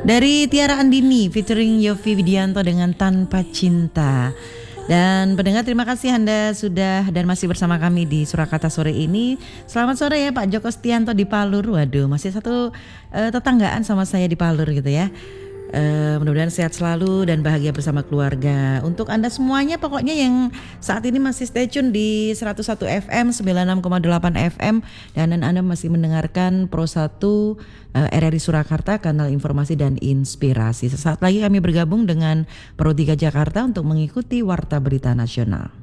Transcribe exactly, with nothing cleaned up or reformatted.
Dari Tiara Andini featuring Yovie Widianto dengan Tanpa Cinta. Dan pendengar, terima kasih Anda sudah dan masih bersama kami di Surakarta sore ini. Selamat sore ya Pak Joko Stianto di Palur. Waduh, masih satu uh, tetanggaan sama saya di Palur gitu ya. Uh, mudah-mudahan sehat selalu dan bahagia bersama keluarga. Untuk Anda semuanya pokoknya yang saat ini masih stay tune di seratus satu F M, sembilan puluh enam koma delapan F M, dan Anda masih mendengarkan Pro satu uh, R R I Surakarta, kanal informasi dan inspirasi. Sesaat lagi kami bergabung dengan Pro tiga Jakarta untuk mengikuti Warta Berita Nasional.